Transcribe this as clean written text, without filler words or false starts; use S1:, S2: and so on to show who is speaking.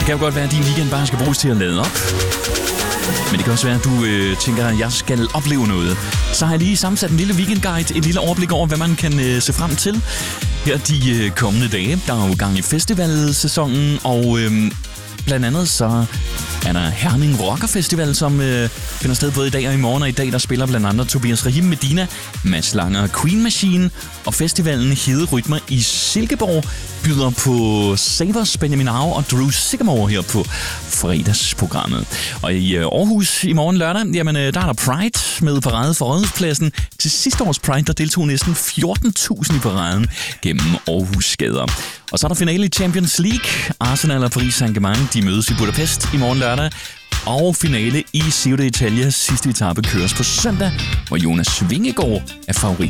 S1: kan jo godt være, at din weekend bare skal bruges til at lade op. Men det kan også være, at du tænker, at jeg skal opleve noget. Så har jeg lige sammensat en lille weekendguide, et lille overblik over, hvad man kan se frem til her de kommende dage. Der er jo gang i festivalsæsonen, og blandt andet så er der Herning Rocker Festival, som finder sted både i dag og i morgen. Og i dag der spiller blandt andet Tobias Rahim Medina, Mads Langer, Queen Machine, og festivalen Hede Rytmer i Silkeborg byder på Savers, Benjamin Au og Drew Sycamore her på fredagsprogrammet. Og i Aarhus i morgen lørdag, jamen der er der Pride med parade for Rådhuspladsen. Til sidste års Pride, der deltog næsten 14.000 i paraden gennem Aarhus gader. Og så er der finale i Champions League. Arsenal og Paris Saint-Germain, de mødes i Budapest i morgen lørdag. Og finale i Giro d'Italia. Sidste etape køres på søndag, hvor Jonas Vingegaard er favorit.